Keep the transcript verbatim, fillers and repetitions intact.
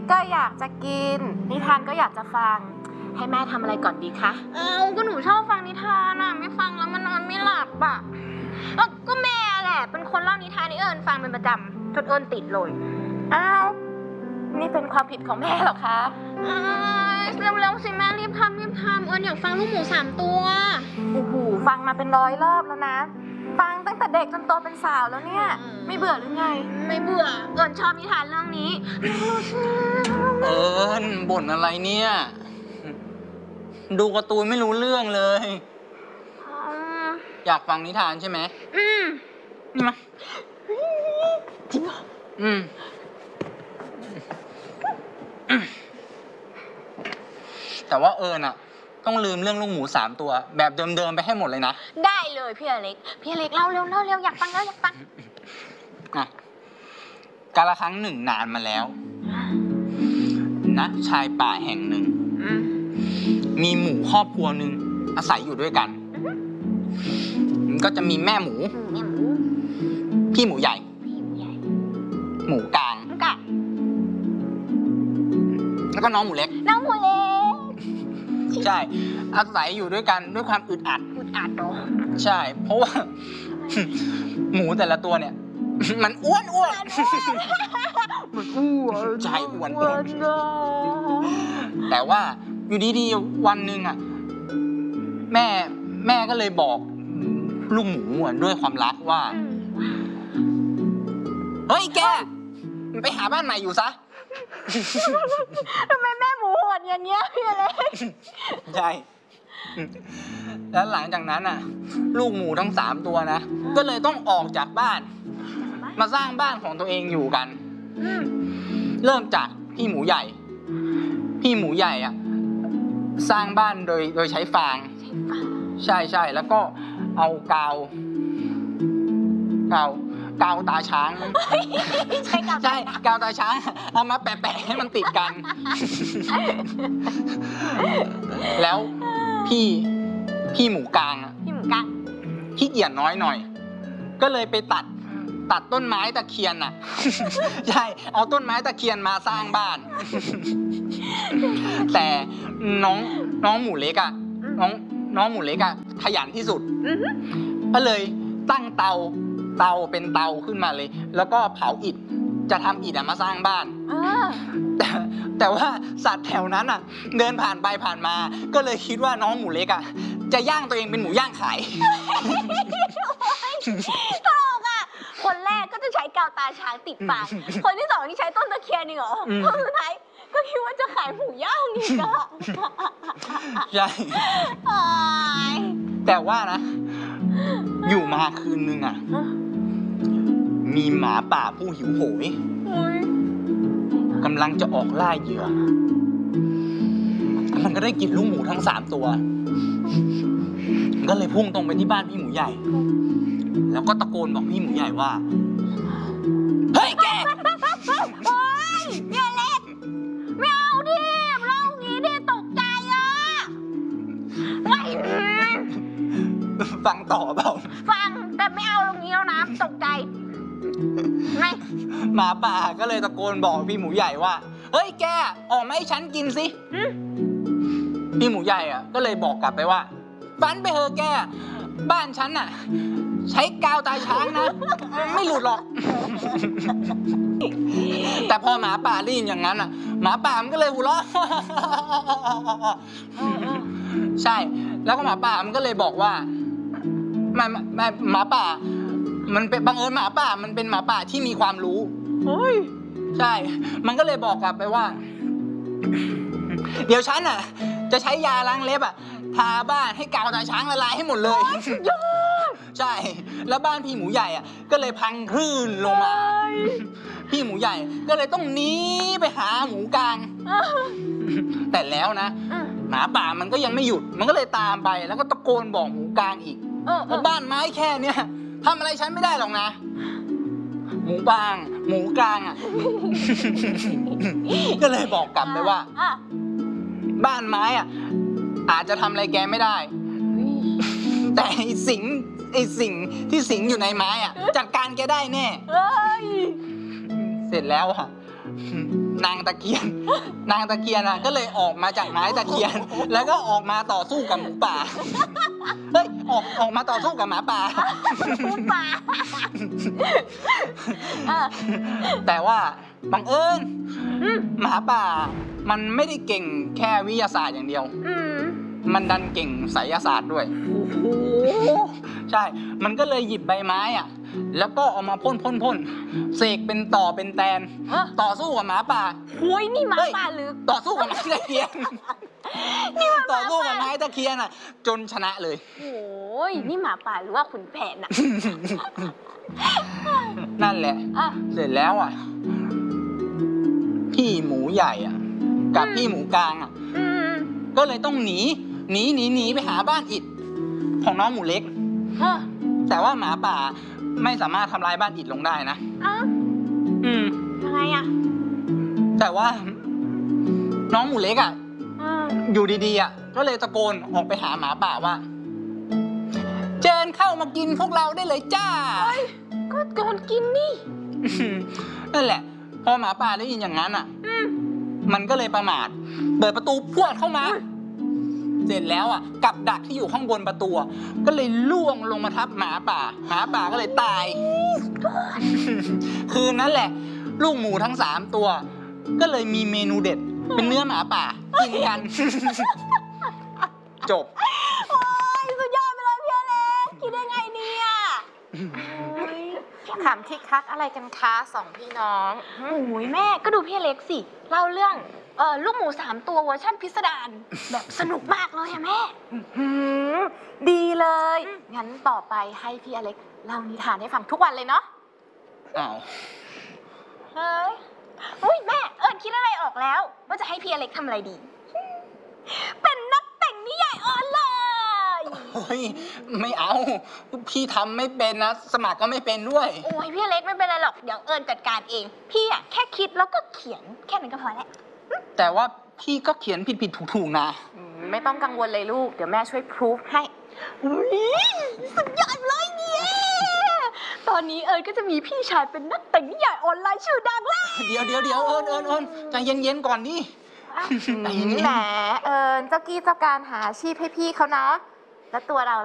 ก็อยากจะกินนิทานก็อยากจะฟังให้แม่ทำอะไรก่อนดีคะเอ้าก็หนูชอบฟังนิทานอ่ะไม่ฟังแล้วมันนอนไม่หลับอ่ะก็แม่แหละเป็นคนเล่านิทานให้เอิญฟังเป็นประจำจนเอิญติดเลยอ้าวนี่เป็นความผิดของแม่หรอคะเร็วๆสิแม่รีบทำรีบทำเอิญอยากฟังลูกหมูสามตัวโอ้โหฟังมาเป็นร้อยรอบแล้วนะฟังตั้งแต่เด็กจนโตเป็นสาวแล้วเนี่ยไม่เบื่อหรือไงไม่เบื่อเอิญชอบนิทานเรื่องนี้เอิญบ่นอะไรเนี่ยดูการ์ตูนไม่รู้เรื่องเลยอยากฟังนิทานใช่ไหมอืมมาจริงเหรออืมแต่ว่าเอิญอะต้องลืมเรื่องลูกหมูสามตัวแบบเดิมๆไปให้หมดเลยนะได้เลยพี่อเล็กพี่อเล็กเล่าเร็วเล่าเร็วอยากฟังแล้วอยากฟังอ่ะกาลครั้งหนึ่งนานมาแล้วณชายป่าแห่งหนึ่งมีหมูครอบครัวหนึ่งอาศัยอยู่ด้วยกันก็จะมีแม่หมูพี่หมูใหญ่หมูกลางแล้วก็น้องหมูเล็กน้องหมูเล็กใช่อาศัยอยู่ด้วยกันด้วยความอึดอัดอึดอัดเนาะใช่เพราะว่าหมูแต่ละตัวเนี่ยมันอ้วนอ้วนมันอ้วนใช่อ้วนอ้วนแต่ว่าอยู่ดีๆวันหนึ่งอ่ะแม่แม่ก็เลยบอกลูกหมูด้วยความรักว่าเฮ้ยแกไปหาบ้านใหม่อยู่ซะทำไมแม่หมูโหดอย่างเงี้ยพี่อะไรใช่แล้วหลังจากนั้นอ่ะลูกหมูทั้งสามตัวนะก็เลยต้องออกจากบ้านมาสร้างบ้านของตัวเองอยู่กันเริ่มจากพี่หมูใหญ่พี่หมูใหญ่อ่ะสร้างบ้านโดยโดยใช้ฟางใช่ใช่แล้วก็เอากาวกาวกาวตาช้างใช่ใช่กาวตาช้างเอามาแปะๆให้มันติดกันแล้วพี่พี่หมูกลางอ่ะพี่หมูกลางขี้เกียจน้อยหน่อยก็เลยไปตัดตัดต้นไม้ตะเคียนอ่ะใช่เอาต้นไม้ตะเคียนมาสร้างบ้านแต่น้องน้องหมูเล็กอ่ะน้องน้องหมูเล็กอ่ะขยันที่สุดก็เลยตั้งเตาเตาเป็นเตาขึ้นมาเลยแล้วก็เผาอิฐจะทำอิฐมาสร้างบ้านแต่แต่ว่าสัตว์แถวนั้นอ่ะเดินผ่านไปผ่านมาก็เลยคิดว่าน้องหมูเล็กอ่ะจะย่างตัวเองเป็นหมูย่างขายตลกอ่ะคนแรกก็จะใช้กาวตาช้างติดปากคนที่สองที่ใช้ต้นตะเคียนนี่เหรอคนสุดท้ายก็คิดว่าจะขายหมูย่างนี่ก็ใช่แต่ว่านะอยู่มาคืนนึงอ่ะมีหมาป่าผู้หิวโหยกำลังจะออกล่าเหยื่อมันก็ได้กินลูกหมูทั้งสามตัวก็เลยพุ่งตรงไปที่บ้านพี่หมูใหญ่แล้วก็ตะโกนบอกพี่หมูใหญ่ว่าเฮ้ยแกเฮ้ยอย่าเล็กไม่เอาดิเล่างี้ดิตกใจอ่ะฟังต่อเปล่าฟังแต่ไม่เอาตรงนี้แล้วนะตกใจไม่หมาป่าก็เลยตะโกนบอกพี่หมูใหญ่ว่าเฮ้ยแกออกมาให้ฉันกินสิพี่หมูใหญ่อ่ะก็เลยบอกกลับไปว่าฝันไปเถอะแกบ้านฉันน่ะใช้กาวตาช้างนะไม่หลุดหรอกแต่พอหมาป่าได้ยินอย่างนั้นอ่ะหมาป่ามันก็เลยหัวเราะใช่แล้วก็หมาป่ามันก็เลยบอกว่าไม่ไม่หมาป่ามันเป็นบังเอิญหมาป่ามันเป็นหมาป่าที่มีความรู้เฮ้ยใช่มันก็เลยบอกกลับไปว่าเดี๋ยวฉันอ่ะจะใช้ยาล้างเล็บอ่ะทาบ้านให้กาวตาช้างละลายให้หมดเลยใช่แล้วบ้านพี่หมูใหญ่อ่ะก็เลยพังคลื่นลงมาพี่หมูใหญ่ก็เลยต้องหนีไปหาหมูกลางแต่แล้วนะหมาป่ามันก็ยังไม่หยุดมันก็เลยตามไปแล้วก็ตะโกนบอกหมูกลางอีกว่าบ้านไม้แค่เนี้ยทำอะไรฉันไม่ได้หรอกนะหมูกลางหมูกลางอ่ะก็เลยบอกกลับไปว่าบ้านไม้อ่ะอาจจะทำอะไรแกไม่ได้แต่ไอ้สิงไอ้สิ่งที่สิงอยู่ในไม้อ่ะจัดการแกได้แน่เสร็จแล้วอ่ะนางตะเคียน นางตะเคียนอ่ะก็เลยออกมาจากไม้ตะเคียน แล้วก็ออกมาต่อสู้กับหมูป่า เฮ้ยออกออกมาต่อสู้กับหมาป่าหมูป่าเออแต่ว่าบังเอิญอืมหมาป่ามันไม่ได้เก่งแค่วิทยาศาสตร์อย่างเดียวอืมมันดันเก่งไสยศาสตร์ด้วยโอ้โหใช่ มันก็เลยหยิบใบไม้อ่ะ แล้วก็เอามาพ่นพ่นพ่นเสกเป็นต่อเป็นแตนเออต่อสู้กับหมาป่าโอ้ยนี่หมาเฮ้ยป่าหรือต่อสู้กับไม้ตะเคียน ต่อสู้กับไม้ตะเคียนอ่ะ จนชนะเลยโอ้ยนี่หมาป่าหรือว่าขุนแผนอะนั่นแหละอ่ะเสร็จแล้วอ่ะ พี่หมูใหญ่อ่ะ กับอืมพี่หมูกลางอ่ะอืมก็เลยต้องหนี หนีหนีหนีไปหาบ้านอิฐของน้องหมูเล็กเออแต่ว่าหมาป่าไม่สามารถทำลายบ้านอิฐลงได้นะเอ้าอืมยังไงอะแต่ว่า น้องหมูเล็กอ่ะเอออยู่ดีๆอ่ะ ก็เลยตะโกนออกไปหาหมาป่าว่า เชิญเข้ามากินพวกเราได้เลยจ้าก็โดนกินนี่นั่นแหละ พอหมาป่าได้ยินอย่างนั้นอ่ะอืมมันก็เลยประมาท เปิดประตูพรวดเข้ามาอุ๊ยเสร็จแล้วอ่ะ กับดักที่อยู่ข้างบนประตูอะก็เลยล่วงลงมาทับหมาป่า หมาป่าก็เลยตาย คืนนั้นแหละ ลูกหมูทั้งสามตัว ก็เลยมีเมนูเด็ด เป็นเนื้อหมาป่า กินกัน จบโอ้ยสุดยอดไปเลยพี่อเล็กคิดได้ไงเนี่ยโอ้ยขำคิกคักอะไรกันคะสองพี่น้องโอ้ยแม่ก็ดูพี่อเล็กสิ เล่าเรื่องเออลูกหมูสามตัวเวอร์ชันพิสดารแบบสนุกมากเลยอะแม่หืมดีเลย งั้นต่อไปให้พี่อเล็กเล่านิทานให้ฟังทุกวันเลยเนาะอ้าวเฮ้ยอุ้ยแม่เอิญคิดอะไรออกแล้ว ว่าจะให้พี่อเล็กทำอะไรดี เป็นนักแต่งนิยายออนไลน์เฮ้ย ไม่เอา พี่ทำไม่เป็นนะ สมัครก็ไม่เป็นด้วยโอ้ยพี่อเล็กไม่เป็นไรหรอก เดี๋ยวเอิญจัดการเอง พี่อะแค่คิดแล้วก็เขียนแค่นั้นก็พอแล้วแต่ว่าพี่ก็เขียนผิดผิดถูกถูกๆนะอืมไม่ต้องกังวลเลยลูก เดี๋ยวแม่ช่วยพรูฟให้อุ๊ยสุดยอดเลยเนี่ยตอนนี้เอิญก็จะมีพี่ชายเป็นนักแต่งนิยายออนไลน์ชื่อดังแล้วเดี๋ยวเดี๋ยวเดี๋ยวเอิญเอิญเอิญใจเย็นๆก่อนดิแหมเอิญเจ้ากี้เจ้าการหาอาชีพให้พี่เขาเนาะแล้วตัวเรา